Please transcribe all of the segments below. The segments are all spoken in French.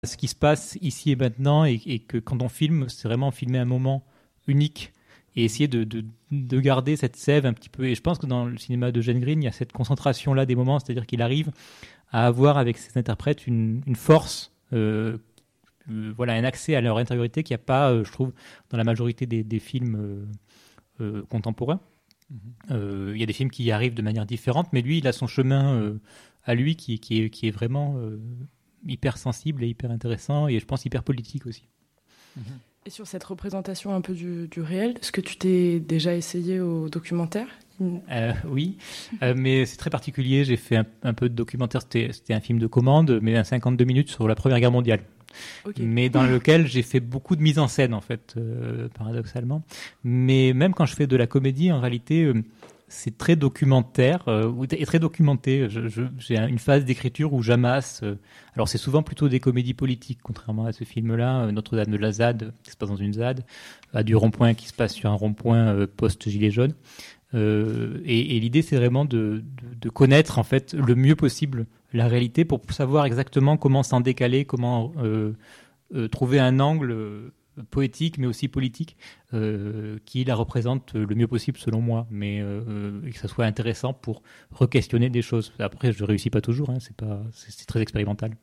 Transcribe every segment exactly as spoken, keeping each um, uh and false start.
ce qui se passe ici et maintenant, et, et que quand on filme, c'est vraiment filmer un moment unique et essayer de, de, de garder cette sève un petit peu. Et je pense que dans le cinéma d'Eugene Green, il y a cette concentration-là des moments, c'est-à-dire qu'il arrive à avoir avec ses interprètes une, une force, euh, euh, voilà, un accès à leur intériorité qu'il n'y a pas, euh, je trouve, dans la majorité des, des films euh, euh, contemporains. Il mm-hmm. euh, y a des films qui y arrivent de manière différente, mais lui, il a son chemin euh, à lui qui, qui, est, qui est vraiment euh, hyper sensible et hyper intéressant, et je pense hyper politique aussi. Mm-hmm. Et sur cette représentation un peu du, du réel, est-ce que tu t'es déjà essayé au documentaire ? euh, Oui, euh, mais c'est très particulier. J'ai fait un, un peu de documentaire. C'était, c'était un film de commande, mais un cinquante-deux minutes sur la Première Guerre mondiale. Okay. Mais dans lequel j'ai fait beaucoup de mise en scène, en fait, euh, paradoxalement. Mais même quand je fais de la comédie, en réalité, euh, c'est très documentaire euh, et très documenté. Je, je, j'ai une phase d'écriture où j'amasse. Euh, alors c'est souvent plutôt des comédies politiques, contrairement à ce film-là, euh, Notre-Dame de la ZAD, qui se passe dans une ZAD, à du rond-point qui se passe sur un rond-point euh, post-gilet jaune. Euh, et, et l'idée, c'est vraiment de, de, de connaître en fait le mieux possible la réalité pour savoir exactement comment s'en décaler, comment euh, euh, trouver un angle euh, poétique mais aussi politique euh, qui la représente le mieux possible selon moi, mais euh, et que ça soit intéressant pour re-questionner des choses. Après, je réussis pas toujours, hein, c'est pas, c'est, c'est très expérimental.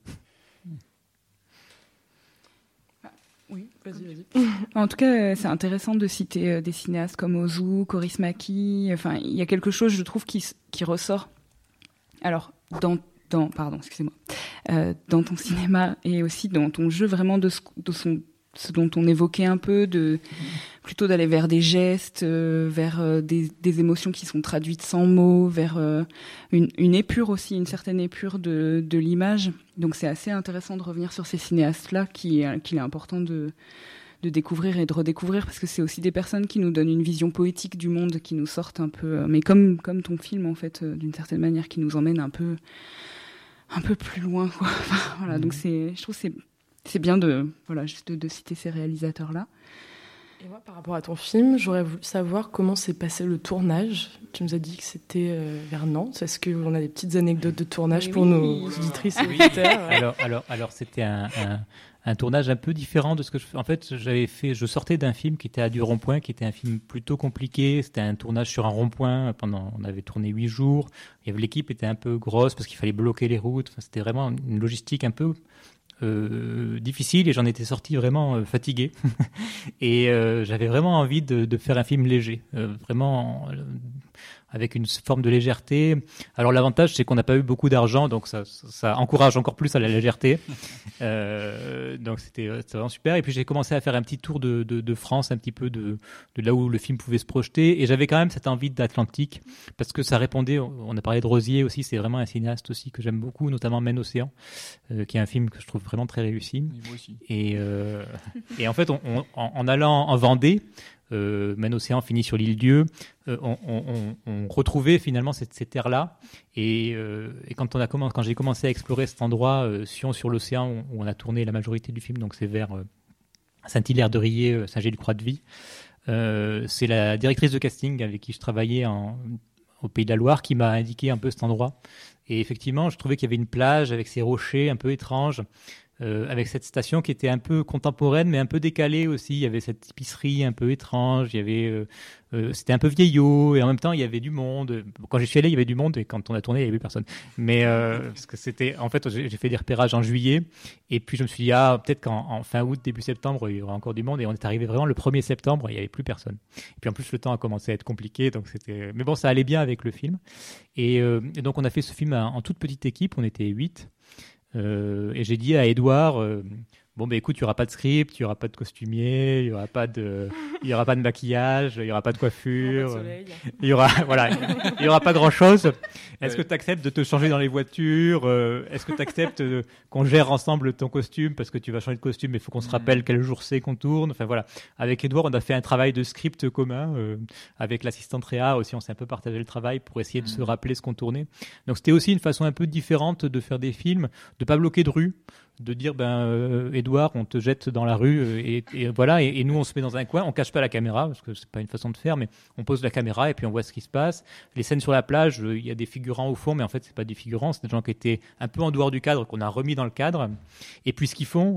Oui, vas-y, vas-y. En tout cas, c'est intéressant de citer des cinéastes comme Ozu, Kaurismäki. Enfin, il y a quelque chose, je trouve, qui, qui ressort. Alors, dans, dans, pardon, excusez-moi, euh, dans ton cinéma et aussi dans ton jeu, vraiment de ce, de son, ce dont on évoquait un peu, de plutôt d'aller vers des gestes, euh, vers euh, des, des émotions qui sont traduites sans mots, vers euh, une, une épure aussi, une certaine épure de, de l'image. Donc c'est assez intéressant de revenir sur ces cinéastes-là qui, qu'il est important de, de découvrir et de redécouvrir, parce que c'est aussi des personnes qui nous donnent une vision poétique du monde, qui nous sortent un peu, mais comme, comme ton film en fait, d'une certaine manière, qui nous emmène un peu, un peu plus loin, quoi. Enfin, voilà, donc c'est, je trouve que c'est, c'est bien de, voilà, juste de, de citer ces réalisateurs-là. Et moi, par rapport à ton film, j'aurais voulu savoir comment s'est passé le tournage. Tu nous as dit que c'était euh, vers Nantes. Est-ce qu'on a des petites anecdotes de tournage oui, pour oui, nos oui. auditrices et auditeurs ? alors, alors, alors, c'était un, un, un tournage un peu différent de ce que je fais. En fait, j'avais fait, je sortais d'un film qui était à du rond-point, qui était un film plutôt compliqué. C'était un tournage sur un rond-point. Pendant, on avait tourné huit jours. Il y avait, l'équipe était un peu grosse parce qu'il fallait bloquer les routes. Enfin, c'était vraiment une logistique un peu Euh, difficile, et j'en étais sorti vraiment euh, fatigué et euh, j'avais vraiment envie de, de faire un film léger, euh, vraiment euh, avec une forme de légèreté. Alors l'avantage, c'est qu'on n'a pas eu beaucoup d'argent, donc ça, ça, ça encourage encore plus à la légèreté. Euh, donc c'était, c'était vraiment super. Et puis j'ai commencé à faire un petit tour de, de, de France, un petit peu de, de là où le film pouvait se projeter. Et j'avais quand même cette envie d'Atlantique, parce que ça répondait, on a parlé de Rosier aussi, c'est vraiment un cinéaste aussi que j'aime beaucoup, notamment Men Océan, euh, qui est un film que je trouve vraiment très réussi. Oui, moi aussi. Et, euh, et en fait, on, on, en, en allant en Vendée, Euh, Men Océan finit sur l'île Dieu, euh, on, on, on retrouvait finalement cette, ces terres-là, et, euh, et quand, on a commencé, quand j'ai commencé à explorer cet endroit, euh, Sion sur l'océan, où, où on a tourné la majorité du film, donc c'est vers euh, Saint-Hilaire-de-Riez, Saint-Gilles-Croix-de-Vie, euh, c'est la directrice de casting avec qui je travaillais en, au Pays de la Loire qui m'a indiqué un peu cet endroit, et effectivement je trouvais qu'il y avait une plage avec ces rochers un peu étranges, Euh, avec cette station qui était un peu contemporaine mais un peu décalée aussi. Il y avait cette épicerie un peu étrange, il y avait, euh, euh, c'était un peu vieillot, et en même temps il y avait du monde. Quand j'y suis allé, il y avait du monde, et quand on a tourné, il n'y avait plus personne. Mais euh, parce que c'était, en fait, j'ai, j'ai fait des repérages en juillet, et puis je me suis dit, ah, peut-être qu'en en fin août, début septembre, il y aura encore du monde, et on est arrivé vraiment le premier septembre, et il n'y avait plus personne. Et puis en plus, le temps a commencé à être compliqué, donc c'était... Mais bon, ça allait bien avec le film. Et, euh, et donc on a fait ce film en, en toute petite équipe, on était huit. Euh, et j'ai dit à Edouard, euh, bon bah écoute, il y aura pas de script, il y aura pas de costumier, il y aura pas de, il y aura pas de maquillage, il y aura pas de coiffure, il y aura, voilà, il y aura pas grand chose. Est-ce que tu acceptes de te changer dans les voitures? euh, Est-ce que tu acceptes euh, qu'on gère ensemble ton costume, parce que tu vas changer de costume, mais il faut qu'on se rappelle quel jour c'est qu'on tourne. Enfin voilà. Avec Edouard, on a fait un travail de script commun, euh, avec l'assistante Réa aussi, on s'est un peu partagé le travail pour essayer de se rappeler ce qu'on tournait. Donc c'était aussi une façon un peu différente de faire des films, de pas bloquer de rue, de dire ben euh, Édouard, on te jette dans la rue euh, et, et voilà et, et nous on se met dans un coin, on cache pas la caméra parce que c'est pas une façon de faire, mais on pose la caméra et puis on voit ce qui se passe. Les scènes sur la plage, il euh, y a des figurants au fond, mais en fait c'est pas des figurants, c'est des gens qui étaient un peu en dehors du cadre qu'on a remis dans le cadre. Et puis ce qu'ils font